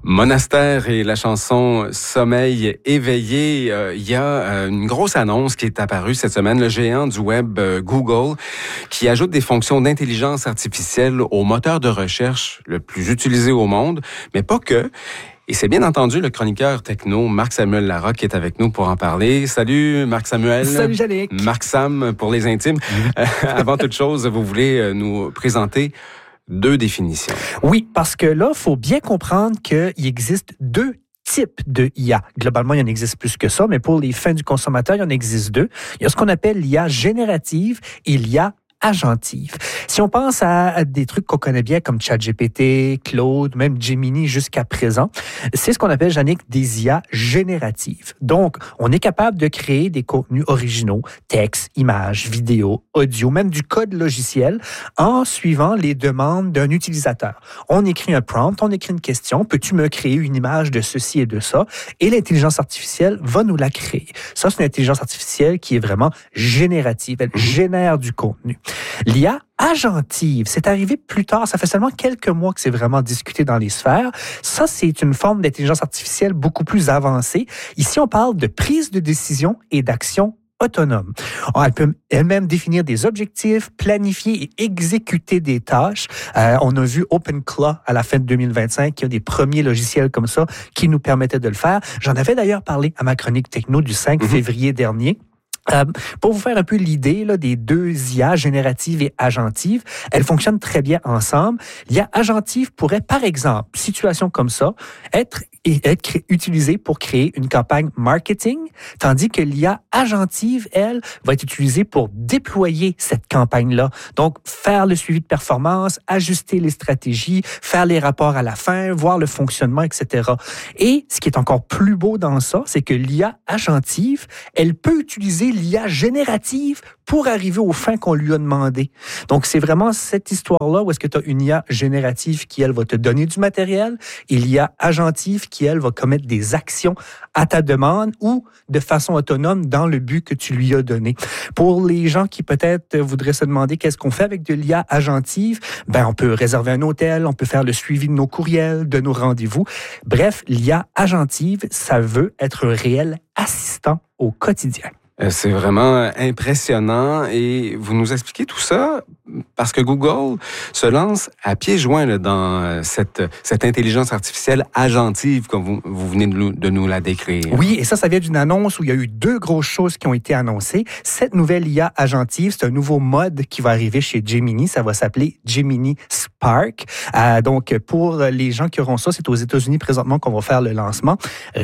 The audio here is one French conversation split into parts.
Monastère et la chanson Sommeil éveillé. Il y a une grosse annonce qui est apparue cette semaine, le géant du web Google, qui ajoute des fonctions d'intelligence artificielle au moteur de recherche le plus utilisé au monde, mais pas que. Et c'est bien entendu le chroniqueur techno Marc-Samuel Larocque qui est avec nous pour en parler. Salut Marc-Samuel. Salut Jannick. Marc-Sam pour les intimes. Avant toute chose, vous voulez nous présenter 2 définitions. Oui, parce que là, il faut bien comprendre qu'il existe 2 types de IA. Globalement, il y en existe plus que ça, mais pour les fins du consommateur, il y en existe 2. Il y a ce qu'on appelle l'IA générative et l'IA agentive. Si on pense à des trucs qu'on connaît bien comme ChatGPT, Claude, même Gemini jusqu'à présent, c'est ce qu'on appelle, Jannick, des IA génératives. Donc, on est capable de créer des contenus originaux, texte, images, vidéos, audio, même du code logiciel, en suivant les demandes d'un utilisateur. On écrit un prompt, on écrit une question, peux-tu me créer une image de ceci et de ça? Et l'intelligence artificielle va nous la créer. Ça, c'est une intelligence artificielle qui est vraiment générative. Elle génère du contenu. L'IA agentive, c'est arrivé plus tard, ça fait seulement quelques mois que c'est vraiment discuté dans les sphères. Ça, c'est une forme d'intelligence artificielle beaucoup plus avancée. Ici, on parle de prise de décision et d'action autonome. Elle peut elle-même définir des objectifs, planifier et exécuter des tâches. On a vu OpenClaw à la fin de 2025, qui a des premiers logiciels comme ça qui nous permettaient de le faire. J'en avais d'ailleurs parlé à ma chronique techno du 5 février dernier. Pour vous faire un peu l'idée là, des 2 IA, génératives et agentives, elles fonctionnent très bien ensemble. L'IA agentive pourrait, par exemple, situation comme ça, être utilisée pour créer une campagne marketing, tandis que l'IA agentive, elle, va être utilisée pour déployer cette campagne-là. Donc, faire le suivi de performance, ajuster les stratégies, faire les rapports à la fin, voir le fonctionnement, etc. Et ce qui est encore plus beau dans ça, c'est que l'IA agentive, elle peut utiliser l'IA générative pour arriver aux fins qu'on lui a demandé. Donc, c'est vraiment cette histoire-là où est-ce que tu as une IA générative qui, elle, va te donner du matériel et l'IA agentive qui, elle, va commettre des actions à ta demande ou de façon autonome dans le but que tu lui as donné. Pour les gens qui peut-être voudraient se demander qu'est-ce qu'on fait avec de l'IA agentive, on peut réserver un hôtel, on peut faire le suivi de nos courriels, de nos rendez-vous. Bref, l'IA agentive, ça veut être un réel assistant au quotidien. C'est vraiment impressionnant et vous nous expliquez tout ça parce que Google se lance à pieds joints là, dans cette intelligence artificielle agentive comme vous venez de nous la décrire. Oui, et ça vient d'une annonce où il y a eu 2 grosses choses qui ont été annoncées. Cette nouvelle IA agentive, c'est un nouveau mode qui va arriver chez Gemini. Ça va s'appeler Gemini Spark. Donc, pour les gens qui auront ça, c'est aux États-Unis présentement qu'on va faire le lancement.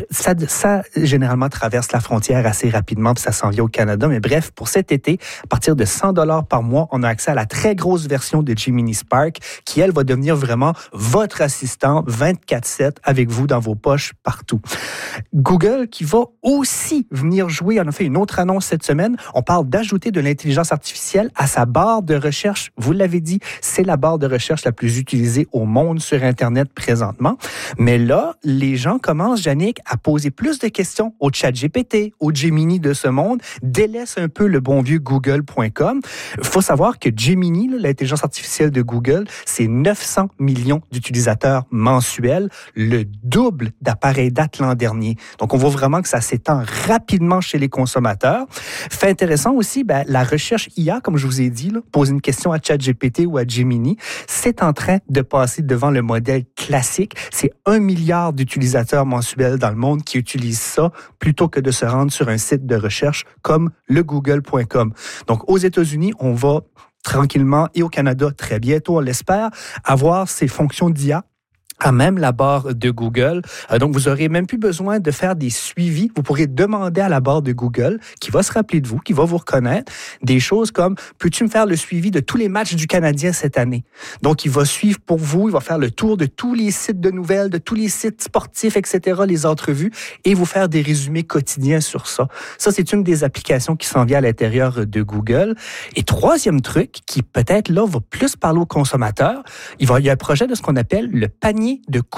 Ça généralement traverse la frontière assez rapidement, puis ça s'en vient au Canada. Mais bref, pour cet été, à partir de $100 par mois, on a accès à la très grosse version de Gemini Spark qui, elle, va devenir vraiment votre assistant 24/7 avec vous dans vos poches partout. Google qui va aussi venir jouer, on a fait une autre annonce cette semaine, on parle d'ajouter de l'intelligence artificielle à sa barre de recherche. Vous l'avez dit, c'est la barre de recherche la plus utilisée au monde sur Internet présentement. Mais là, les gens commencent, Jannick, à poser plus de questions au ChatGPT, au Gemini de ce monde, délaisse un peu le bon vieux Google.com. Il faut savoir que Gemini, l'intelligence artificielle de Google, c'est 900 millions d'utilisateurs mensuels, le double d'appareils date l'an dernier. Donc, on voit vraiment que ça s'étend rapidement chez les consommateurs. Fait intéressant aussi, la recherche IA, comme je vous ai dit, poser une question à ChatGPT ou à Gemini, c'est en train de passer devant le modèle classique. C'est 1 milliard d'utilisateurs mensuels dans le monde qui utilisent ça plutôt que de se rendre sur un site de recherche comme le Google.com. Donc, aux États-Unis, on va tranquillement, et au Canada, très bientôt, on l'espère, avoir ces fonctions d'IA à même la barre de Google. Donc, vous n'aurez même plus besoin de faire des suivis. Vous pourrez demander à la barre de Google, qui va se rappeler de vous, qui va vous reconnaître, des choses comme « Peux-tu me faire le suivi de tous les matchs du Canadien cette année? » Donc, il va suivre pour vous, il va faire le tour de tous les sites de nouvelles, de tous les sites sportifs, etc., les entrevues, et vous faire des résumés quotidiens sur ça. Ça, c'est une des applications qui s'en vient à l'intérieur de Google. Et troisième truc, qui peut-être là va plus parler aux consommateurs, il y a un projet de ce qu'on appelle le panier de courses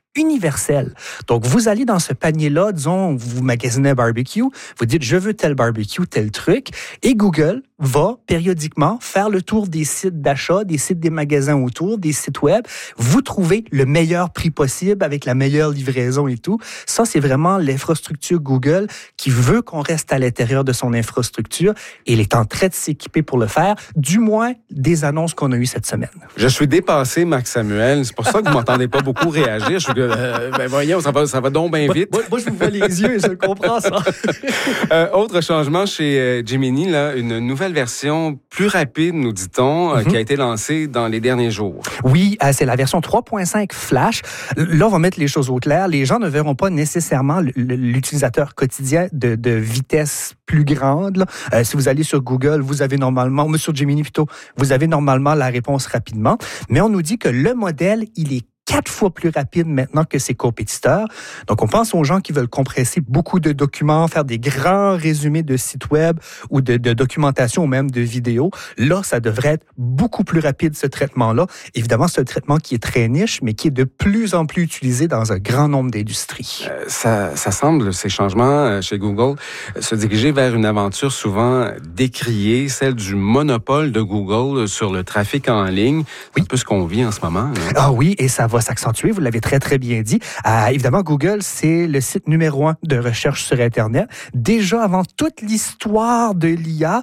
universel. Donc, vous allez dans ce panier-là, disons, vous magasinez un barbecue, vous dites, je veux tel barbecue, tel truc, et Google va périodiquement faire le tour des sites d'achat, des sites des magasins autour, des sites web. Vous trouvez le meilleur prix possible avec la meilleure livraison et tout. Ça, c'est vraiment l'infrastructure Google qui veut qu'on reste à l'intérieur de son infrastructure et il est en train de s'équiper pour le faire, du moins des annonces qu'on a eues cette semaine. Je suis dépassé, Marc Samuel. C'est pour ça que vous m'entendez pas beaucoup réagir. Je suis voyons, ça va donc bien vite. Moi, je vous vois les yeux et je comprends ça. Autre changement chez Gemini, là, une nouvelle version plus rapide, nous dit-on, qui a été lancée dans les derniers jours. Oui, c'est la version 3.5 Flash. Là, on va mettre les choses au clair. Les gens ne verront pas nécessairement l'utilisateur quotidien de vitesse plus grande. Si vous allez sur Google, vous avez normalement, ou sur Gemini plutôt, vous avez normalement la réponse rapidement. Mais on nous dit que le modèle, il est 4 fois plus rapide maintenant que ses compétiteurs. Donc, on pense aux gens qui veulent compresser beaucoup de documents, faire des grands résumés de sites web ou de documentation ou même de vidéos. Là, ça devrait être beaucoup plus rapide, ce traitement-là. Évidemment, c'est un traitement qui est très niche, mais qui est de plus en plus utilisé dans un grand nombre d'industries. Ça semble, ces changements chez Google, se diriger vers une aventure souvent décriée, celle du monopole de Google sur le trafic en ligne. C'est un peu ce qu'on vit en ce moment. Là. Ah oui, et ça va s'accentuer, vous l'avez très, très bien dit. Évidemment, Google, c'est le site numéro 1 de recherche sur Internet. Déjà, avant toute l'histoire de l'IA,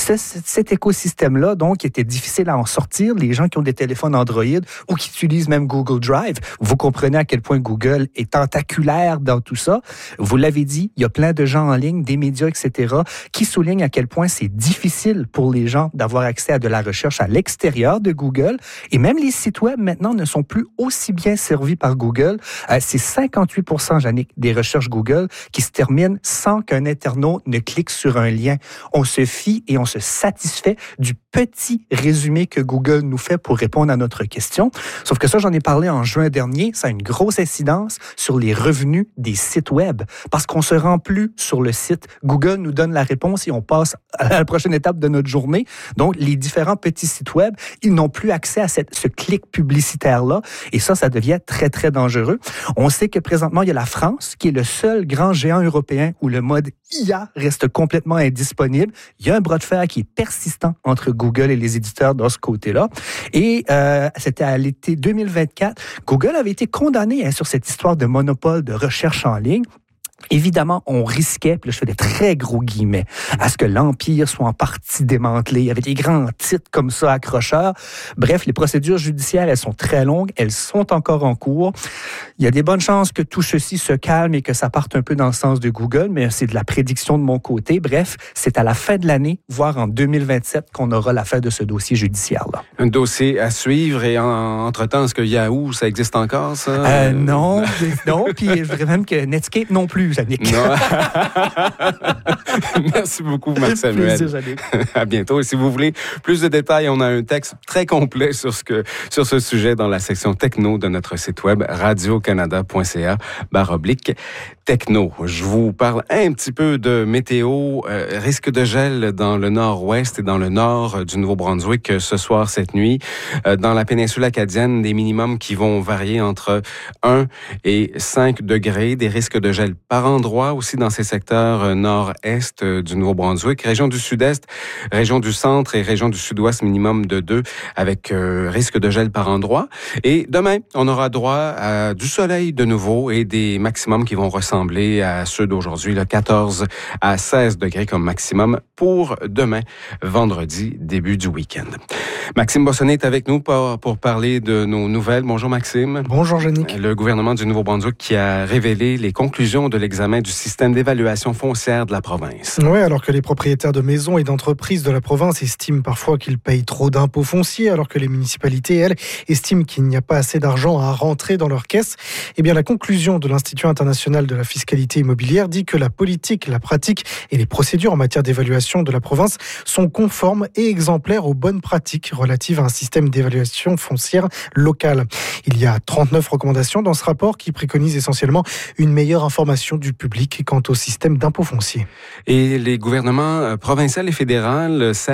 cet écosystème-là, donc, était difficile à en sortir. Les gens qui ont des téléphones Android ou qui utilisent même Google Drive, vous comprenez à quel point Google est tentaculaire dans tout ça. Vous l'avez dit, il y a plein de gens en ligne, des médias, etc., qui soulignent à quel point c'est difficile pour les gens d'avoir accès à de la recherche à l'extérieur de Google. Et même les sites web, maintenant, ne sont plus aussi bien servis par Google. C'est 58%, Jannick, des recherches Google qui se terminent sans qu'un internaute ne clique sur un lien. On se fie et on se satisfait du petit résumé que Google nous fait pour répondre à notre question. Sauf que ça, j'en ai parlé en juin dernier, ça a une grosse incidence sur les revenus des sites web parce qu'on se rend plus sur le site. Google nous donne la réponse et on passe à la prochaine étape de notre journée. Donc, les différents petits sites web, ils n'ont plus accès à ce clic publicitaire-là. Et ça devient très, très dangereux. On sait que présentement, il y a la France, qui est le seul grand géant européen où le mode IA reste complètement indisponible. Il y a un bras de fer qui est persistant entre Google et les éditeurs dans ce côté-là. Et c'était à l'été 2024. Google avait été condamné sur cette histoire de monopole de recherche en ligne. Évidemment, on risquait, puis là je fais des très gros guillemets, à ce que l'Empire soit en partie démantelé. Il y avait des grands titres comme ça, accrocheurs. Bref, les procédures judiciaires, elles sont très longues, elles sont encore en cours. Il y a des bonnes chances que tout ceci se calme et que ça parte un peu dans le sens de Google, mais c'est de la prédiction de mon côté. Bref, c'est à la fin de l'année, voire en 2027, qu'on aura la fin de ce dossier judiciaire-là. Un dossier à suivre et entre-temps, est-ce que Yahoo, ça existe encore, ça? Non, puis je dirais même que Netscape non plus. Jannick. Merci beaucoup, Marc Samuel. Plaisir, Jannick. À bientôt. Et si vous voulez plus de détails, on a un texte très complet sur ce sujet dans la section techno de notre site web radiocanada.ca/techno. Je vous parle un petit peu de météo. Risque de gel dans le nord-ouest et dans le nord du Nouveau-Brunswick ce soir, cette nuit. Dans la péninsule acadienne, des minimums qui vont varier entre 1 et 5 degrés. Des risques de gel par endroit aussi dans ces secteurs nord-est du Nouveau-Brunswick. Région du sud-est, région du centre et région du sud-ouest, minimum de 2 avec risque de gel par endroit. Et demain, on aura droit à du soleil de nouveau et des maximums qui vont ressembler à ceux d'aujourd'hui, 14 à 16 degrés comme maximum pour demain, vendredi, début du week-end. Maxime Bossonnet est avec nous pour parler de nos nouvelles. Bonjour Maxime. Bonjour Jannick. Le gouvernement du Nouveau-Brunswick qui a révélé les conclusions de l'examen du système d'évaluation foncière de la province. Oui, alors que les propriétaires de maisons et d'entreprises de la province estiment parfois qu'ils payent trop d'impôts fonciers, alors que les municipalités, elles, estiment qu'il n'y a pas assez d'argent à rentrer dans leur caisse, eh bien la conclusion de l'Institut international de la fiscalité immobilière dit que la politique, la pratique et les procédures en matière d'évaluation de la province sont conformes et exemplaires aux bonnes pratiques relatives à un système d'évaluation foncière locale. Il y a 39 recommandations dans ce rapport qui préconisent essentiellement une meilleure information du public quant au système d'impôt foncier. Et les gouvernements provincial et fédéral s'allient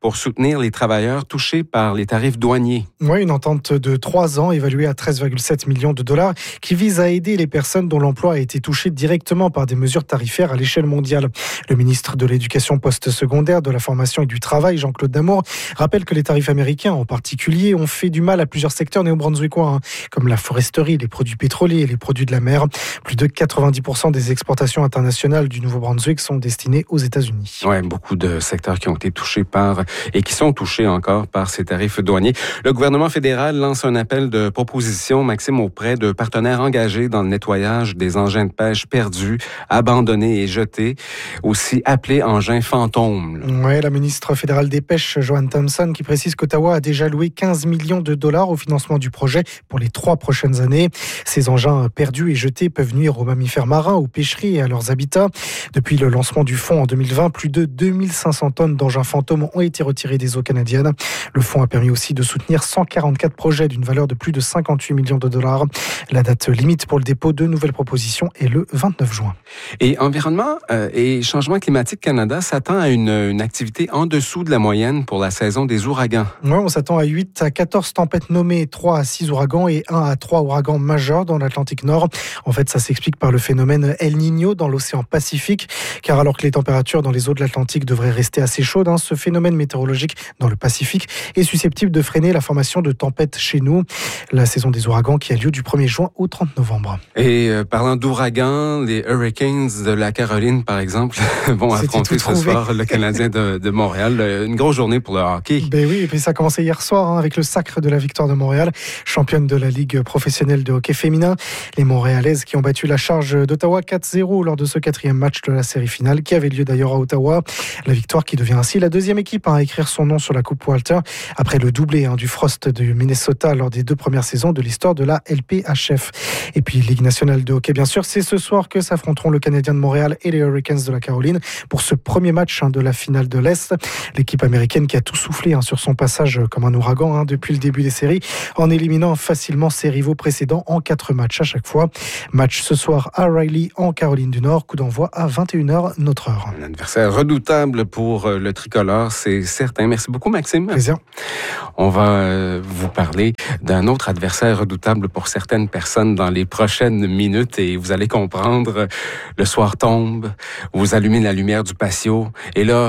pour soutenir les travailleurs touchés par les tarifs douaniers. Oui, une entente de 3 ans évaluée à 13,7 millions de dollars qui vise à aider les personnes dont l'emploi a été touché directement par des mesures tarifaires à l'échelle mondiale. Le ministre de l'Éducation postsecondaire, de la formation et du travail, Jean-Claude Damour, rappelle que les tarifs américains en particulier ont fait du mal à plusieurs secteurs néo-brunswickois, comme la foresterie, les produits pétroliers et les produits de la mer. Plus de 90% des exportations internationales du Nouveau-Brunswick sont destinées aux États-Unis. Oui, beaucoup de secteurs qui ont été touchés et qui sont touchés encore par ces tarifs douaniers. Le gouvernement fédéral lance un appel de proposition, Maxime, auprès de partenaires engagés dans le nettoyage des engins de pêche perdus, abandonnés et jetés, aussi appelés engins fantômes. Oui, la ministre fédérale des Pêches, Joanne Thompson, qui précise qu'Ottawa a déjà loué 15 millions de dollars au financement du projet pour les 3 prochaines années. Ces engins perdus et jetés peuvent nuire aux mammifères marins, aux pêcheries et à leurs habitats. Depuis le lancement du fonds en 2020, plus de 2500 tonnes d'engins fantômes ont été retirés des eaux canadiennes. Le fonds a permis aussi de soutenir 144 projets d'une valeur de plus de 58 millions de dollars. La date limite pour le dépôt de nouvelles propositions est le 29 juin. Et Environnement et Changement climatique Canada s'attend à une activité en dessous de la moyenne pour la saison des ouragans. Oui, on s'attend à 8 à 14 tempêtes nommées, 3 à 6 ouragans et 1 à 3 ouragans majeurs dans l'Atlantique Nord. En fait, ça s'explique par le phénomène El Niño dans l'océan Pacifique, car alors que les températures dans les eaux de l'Atlantique devraient rester assez chaudes, ce phénomène météorologique dans le Pacifique est susceptible de freiner la formation de tempêtes chez nous. La saison des ouragans qui a lieu du 1er juin au 30 novembre. Et parlant d'ouragans, les Hurricanes de la Caroline, par exemple, vont affronter ce soir le Canadien de Montréal. Une grosse journée pour le hockey. Ben oui, et puis ça a commencé hier soir avec le sacre de la victoire de Montréal, championne de la Ligue professionnelle de hockey féminin. Les Montréalaises qui ont battu la Charge d'Ottawa 4-0 lors de ce 4e match de la série finale qui avait lieu d'ailleurs à Ottawa. La victoire qui devient ainsi la 2e équipe à écrire son nom sur la Coupe Walter après le doublé du Frost du Minnesota lors des 2 premières saisons de l'histoire de la LPHF. Et puis Ligue nationale de hockey, bien sûr, c'est ce soir que s'affronteront le Canadien de Montréal et les Hurricanes de la Caroline pour ce premier match de la finale de l'Est. L'équipe américaine qui a tout soufflé sur son passage comme un ouragan depuis le début des séries, en éliminant facilement ses rivaux précédents en 4 matchs à chaque fois. Match ce soir à Riley en Caroline du Nord, coup d'envoi à 21h notre heure. Un adversaire redoutable pour le tricolore, c'est certain. Merci beaucoup, Maxime. Plaisir. On va vous parler d'un autre adversaire redoutable pour certaines personnes dans les prochaines minutes et vous allez comprendre, le soir tombe, vous allumez la lumière du patio et là,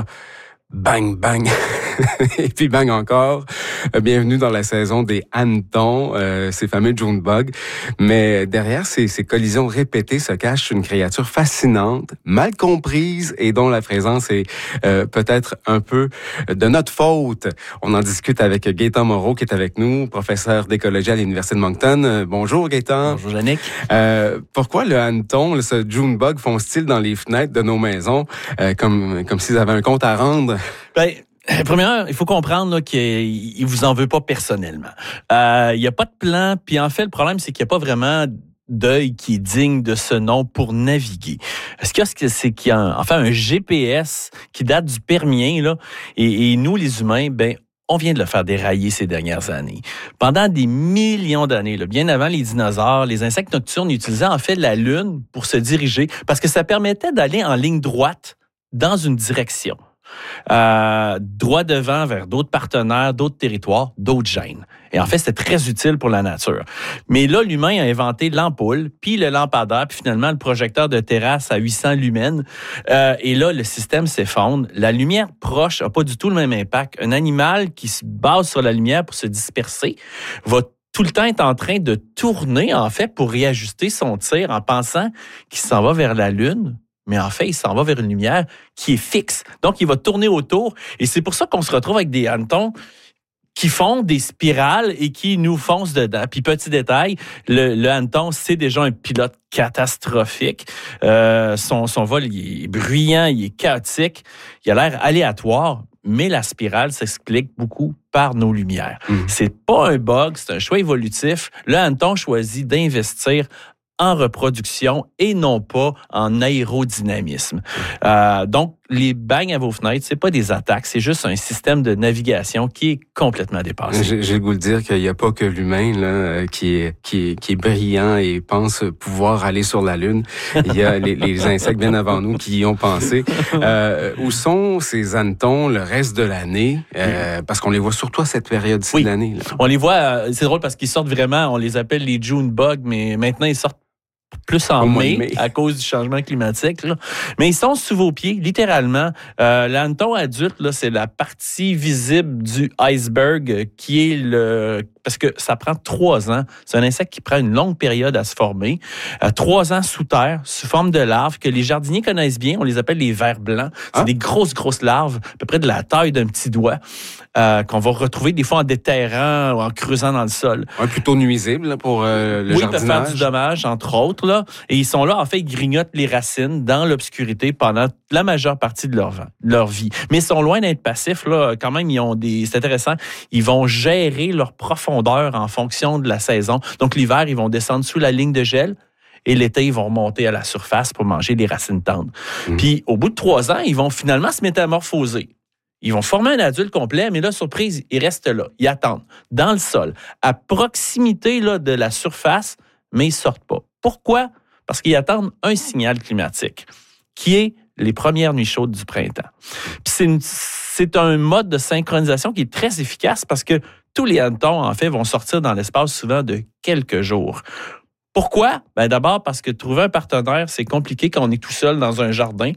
bang, bang, et puis bang encore. Bienvenue dans la saison des hannetons, ces fameux June Bug. Mais derrière ces collisions répétées se cache une créature fascinante, mal comprise et dont la présence est peut-être un peu de notre faute. On en discute avec Gaëtan Moreau qui est avec nous, professeur d'écologie à l'Université de Moncton. Bonjour Gaëtan. Bonjour Yannick. Pourquoi le hanneton, ce June Bug, fonce-t-il dans les fenêtres de nos maisons comme s'ils avaient un compte à rendre? Premièrement, il faut comprendre qu'il vous en veut pas personnellement. Il n'y a pas de plan, puis en fait, le problème, c'est qu'il n'y a pas vraiment d'œil qui est digne de ce nom pour naviguer. Ce qu'il y a, c'est qu'il y a un GPS qui date du Permien, là, et nous, les humains, on vient de le faire dérailler ces dernières années. Pendant des millions d'années, bien avant les dinosaures, les insectes nocturnes utilisaient en fait la Lune pour se diriger parce que ça permettait d'aller en ligne droite dans une direction. Droit devant vers d'autres partenaires, d'autres territoires, d'autres gènes. Et en fait, c'était très utile pour la nature. Mais là, l'humain a inventé l'ampoule, puis le lampadaire, puis finalement le projecteur de terrasse à 800 lumens. Et là, le système s'effondre. La lumière proche n'a pas du tout le même impact. Un animal qui se base sur la lumière pour se disperser va tout le temps être en train de tourner, en fait, pour réajuster son tir en pensant qu'il s'en va vers la Lune. Mais en fait, il s'en va vers une lumière qui est fixe. Donc, il va tourner autour. Et c'est pour ça qu'on se retrouve avec des hannetons qui font des spirales et qui nous foncent dedans. Puis, petit détail, le hanneton, c'est déjà un pilote catastrophique. Son vol, il est bruyant, il est chaotique, il a l'air aléatoire. Mais la spirale s'explique beaucoup par nos lumières. C'est pas un bug, c'est un choix évolutif. Le hanneton choisit d'investir en reproduction et non pas en aérodynamisme. Donc, les bagnes à vos fenêtres, c'est pas des attaques, c'est juste un système de navigation qui est complètement dépassé. J'ai le goût de dire qu'il n'y a pas que l'humain là qui est brillant et pense pouvoir aller sur la Lune. Il y a les insectes bien avant nous qui y ont pensé. Où sont ces hannetons le reste de l'année? Parce qu'on les voit surtout à cette période-ci de l'année. Là. On les voit, c'est drôle parce qu'ils sortent vraiment, on les appelle les June bugs, mais maintenant ils sortent plus en mai à cause du changement climatique. Là. Mais ils sont sous vos pieds, littéralement. L'hanneton adulte, là, c'est la partie visible du iceberg qui est le... Parce que ça prend 3 ans. C'est un insecte qui prend une longue période à se former. 3 ans sous terre, sous forme de larves, que les jardiniers connaissent bien. On les appelle les vers blancs. C'est des grosses larves, à peu près de la taille d'un petit doigt, qu'on va retrouver des fois en déterrant ou en creusant dans le sol. Plutôt nuisible là, pour le jardinage. Oui, peuvent faire du dommage, entre autres. Là. Et ils sont là, en fait, ils grignotent les racines dans l'obscurité pendant la majeure partie de leur vie. Mais ils sont loin d'être passifs. Là. Quand même, c'est intéressant. Ils vont gérer leur profondeur en fonction de la saison. Donc, l'hiver, ils vont descendre sous la ligne de gel et l'été, ils vont remonter à la surface pour manger des racines tendres. Puis, au bout de 3 ans, ils vont finalement se métamorphoser. Ils vont former un adulte complet, mais là, surprise, ils restent là. Ils attendent dans le sol, à proximité là, de la surface, mais ils ne sortent pas. Pourquoi? Parce qu'ils attendent un signal climatique, qui est les premières nuits chaudes du printemps. Puis c'est un mode de synchronisation qui est très efficace parce que tous les hannetons, en fait, vont sortir dans l'espace souvent de quelques jours. Pourquoi? Ben d'abord parce que trouver un partenaire, c'est compliqué quand on est tout seul dans un jardin.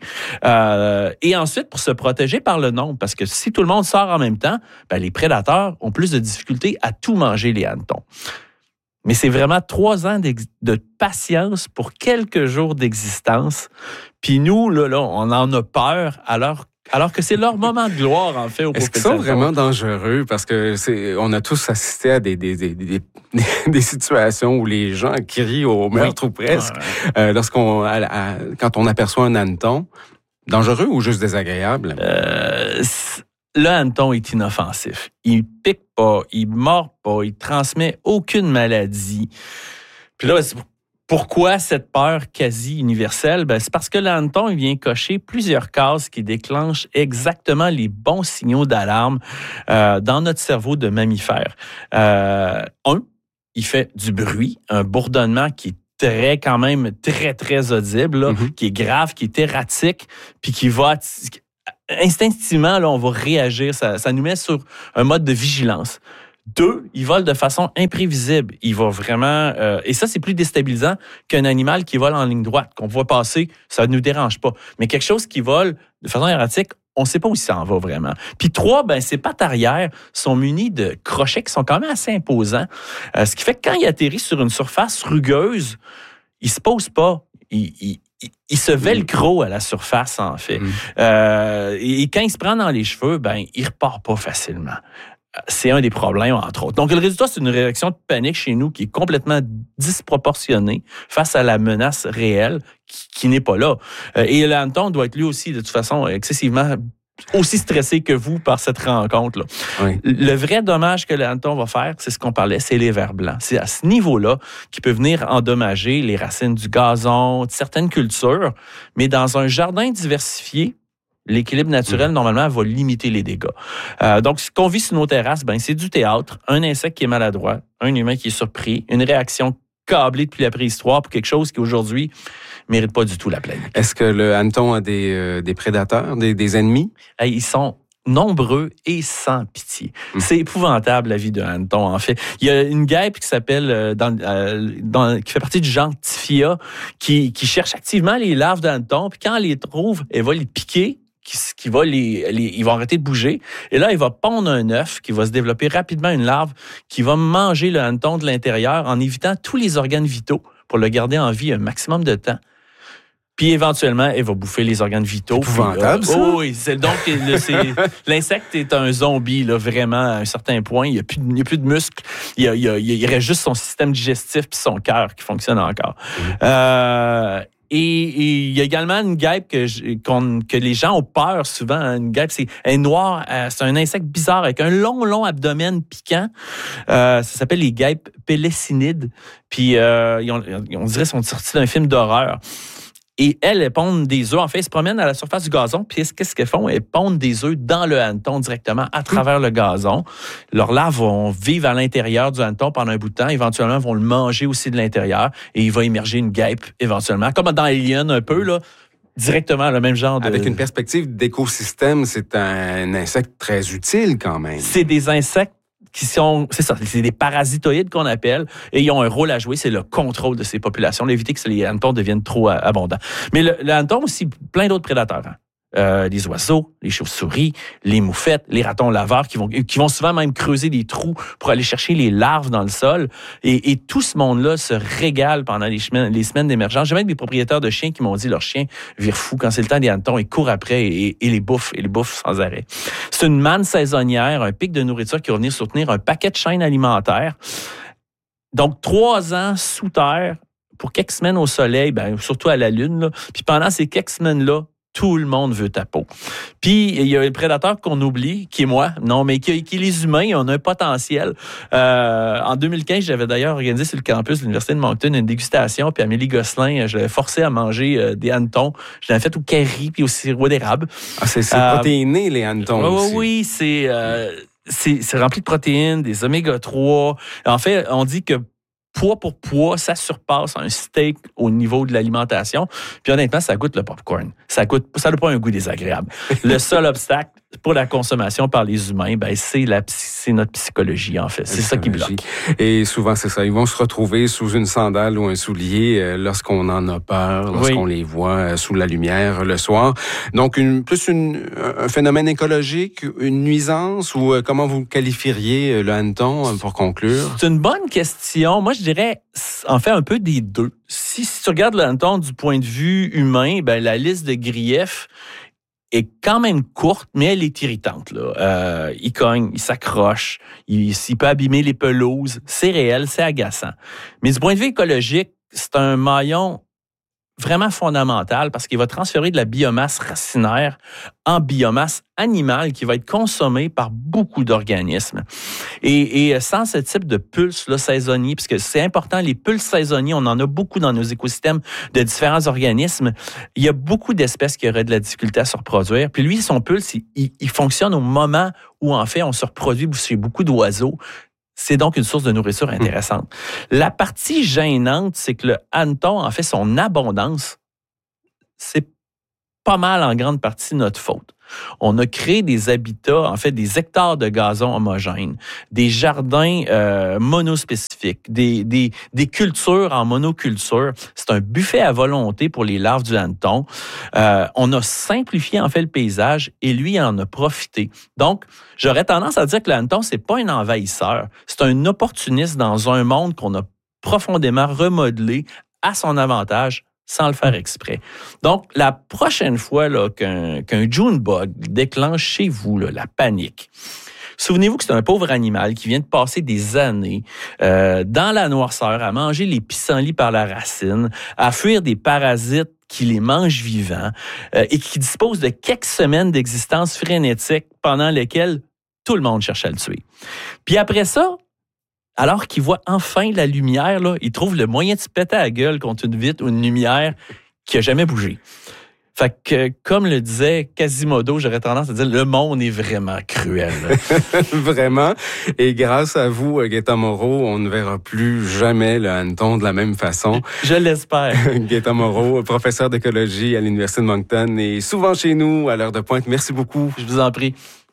Et ensuite, pour se protéger par le nombre, parce que si tout le monde sort en même temps, ben les prédateurs ont plus de difficultés à tout manger les hannetons. Mais c'est vraiment 3 ans de patience pour quelques jours d'existence. Puis nous, là, on en a peur alors que c'est leur moment de gloire, en fait, au Est-ce qu'ils sont vraiment dangereux? Parce que on a tous assisté à des situations où les gens crient au meurtre ou presque. Quand on aperçoit un hanneton, dangereux ou juste désagréable? Le hanneton est inoffensif. Il pique pas, il mord pas, il transmet aucune maladie. Puis là, pourquoi cette peur quasi universelle? Ben, c'est parce que le hanneton, il vient cocher plusieurs cases qui déclenchent exactement les bons signaux d'alarme dans notre cerveau de mammifère. Il fait du bruit, un bourdonnement qui est quand même très, très audible, là, qui est grave, qui est erratique, puis qui va... Instinctivement, là, on va réagir. Ça nous met sur un mode de vigilance. 2, il vole de façon imprévisible. Il va vraiment... et ça, c'est plus déstabilisant qu'un animal qui vole en ligne droite, qu'on voit passer, ça ne nous dérange pas. Mais quelque chose qui vole de façon erratique, on ne sait pas où ça en va vraiment. Puis 3, ben, ses pattes arrière sont munies de crochets qui sont quand même assez imposants. Ce qui fait que quand il atterrit sur une surface rugueuse, il ne se pose pas. Il se velcro à la surface, en fait. Et quand il se prend dans les cheveux, ben, il repart pas facilement. C'est un des problèmes, entre autres. Donc, le résultat, c'est une réaction de panique chez nous qui est complètement disproportionnée face à la menace réelle qui n'est pas là. Et le hanneton doit être lui aussi, de toute façon, excessivement aussi stressé que vous par cette rencontre-là. Oui. Le vrai dommage que le hanneton va faire, c'est ce qu'on parlait, c'est les vers blancs. C'est à ce niveau-là qu'il peut venir endommager les racines du gazon, de certaines cultures, mais dans un jardin diversifié, l'équilibre naturel, normalement, va limiter les dégâts. Donc, ce qu'on vit sur nos terrasses, ben, c'est du théâtre, un insecte qui est maladroit, un humain qui est surpris, une réaction câblée depuis la préhistoire pour quelque chose qui, aujourd'hui, mérite pas du tout la plaine. Est-ce que le hanneton a des prédateurs, des ennemis? Ils sont nombreux et sans pitié. C'est épouvantable, la vie de hanneton, en fait. Il y a une guêpe qui s'appelle, qui fait partie du genre Typhia, qui cherche activement les larves de hanneton, puis quand elle les trouve, elle va les piquer, ils vont arrêter de bouger. Et là, il va pondre un œuf qui va se développer rapidement une larve qui va manger le hanneton de l'intérieur en évitant tous les organes vitaux pour le garder en vie un maximum de temps. Puis éventuellement, elle va bouffer les organes vitaux. C'est épouvantable, ça? Oui, l'insecte est un zombie, là, vraiment, à un certain point. Il n'y a plus de muscles. Il reste juste son système digestif puis son cœur qui fonctionne encore. Et il y a également une guêpe que les gens ont peur souvent. Une guêpe, elle est noire. C'est un insecte bizarre avec un long abdomen piquant. Ça s'appelle les guêpes pélécinides. Puis on dirait qu'elles sont sorties d'un film d'horreur. Et elles pondent des œufs. En fait, elles se promènent à la surface du gazon. Puis qu'est-ce qu'elles font? Elles pondent des œufs dans le hanneton directement à travers le gazon. Leurs larves vont vivre à l'intérieur du hanneton pendant un bout de temps. Éventuellement, vont le manger aussi de l'intérieur. Et il va émerger une guêpe éventuellement. Comme dans Alien un peu, là. Directement le même genre de... Avec une perspective d'écosystème, c'est un insecte très utile quand même. C'est des insectes c'est des parasitoïdes qu'on appelle, et ils ont un rôle à jouer, c'est le contrôle de ces populations, éviter que les hannetons deviennent trop abondants. Mais le hanneton aussi, plein d'autres prédateurs. Les oiseaux, les chauves-souris, les moufettes, les ratons laveurs qui vont souvent même creuser des trous pour aller chercher les larves dans le sol. Et tout ce monde-là se régale pendant les semaines d'émergence. J'ai même des propriétaires de chiens qui m'ont dit leurs chiens virent fous. Quand c'est le temps des hannetons, ils courent après et les bouffent sans arrêt. C'est une manne saisonnière, un pic de nourriture qui va venir soutenir un paquet de chaînes alimentaires. Donc, 3 ans sous terre pour quelques semaines au soleil, surtout à la lune. Là. Puis pendant ces quelques semaines-là, tout le monde veut ta peau. Puis, il y a un prédateur qu'on oublie, qui est moi, mais qui est les humains, on a un potentiel. En 2015, j'avais d'ailleurs organisé sur le campus de l'Université de Moncton une dégustation, puis Amélie Gosselin, je l'avais forcé à manger des hannetons. Je l'avais fait au curry puis au sirop d'érable. Ah, c'est protéiné, les hannetons aussi. Oui, c'est rempli de protéines, des oméga 3. En fait, on dit que poids pour poids, ça surpasse un steak au niveau de l'alimentation. Puis honnêtement, ça goûte le popcorn. Ça n'a pas un goût désagréable. Le seul obstacle pour la consommation par les humains, c'est notre psychologie, en fait. C'est ça qui bloque. Et souvent, c'est ça. Ils vont se retrouver sous une sandale ou un soulier lorsqu'on en a peur, lorsqu'on les voit sous la lumière le soir. Donc, un phénomène écologique, une nuisance, ou comment vous qualifieriez le hanneton pour conclure? C'est une bonne question. Moi, je dirais, en fait, un peu des deux. Si tu regardes le hanneton du point de vue humain, la liste de griefs est quand même courte, mais elle est irritante. Là. Il cogne, il s'accroche, il peut abîmer les pelouses. C'est réel, c'est agaçant. Mais du point de vue écologique, c'est un maillon vraiment fondamental parce qu'il va transférer de la biomasse racinaire en biomasse animale qui va être consommée par beaucoup d'organismes. Et sans ce type de pulse là, saisonnier, puisque c'est important, les pulses saisonniers, on en a beaucoup dans nos écosystèmes de différents organismes, il y a beaucoup d'espèces qui auraient de la difficulté à se reproduire. Puis lui, son pulse, il fonctionne au moment où, en fait, on se reproduit chez beaucoup d'oiseaux. C'est donc une source de nourriture intéressante. La partie gênante, c'est que le hanneton, en fait, son abondance, c'est pas mal en grande partie notre faute. On a créé des habitats, en fait, des hectares de gazon homogènes, des jardins monospécifiques, des cultures en monoculture. C'est un buffet à volonté pour les larves du hanneton. On a simplifié, en fait, le paysage et lui en a profité. Donc, j'aurais tendance à dire que le hanneton, c'est pas un envahisseur. C'est un opportuniste dans un monde qu'on a profondément remodelé à son avantage, sans le faire exprès. Donc, la prochaine fois là, qu'un Junebug déclenche chez vous la panique, souvenez-vous que c'est un pauvre animal qui vient de passer des années dans la noirceur, à manger les pissenlits par la racine, à fuir des parasites qui les mangent vivants et qui dispose de quelques semaines d'existence frénétique pendant lesquelles tout le monde cherche à le tuer. Puis après ça, alors qu'il voit enfin la lumière, là, il trouve le moyen de se péter à la gueule contre une vitre ou une lumière qui n'a jamais bougé. Fait que, comme le disait Quasimodo, j'aurais tendance à dire, le monde est vraiment cruel. Vraiment. Et grâce à vous, Gaëtan Moreau, on ne verra plus jamais le hanneton de la même façon. Je l'espère. Gaëtan Moreau, professeur d'écologie à l'Université de Moncton et souvent chez nous à l'heure de pointe. Merci beaucoup. Je vous en prie.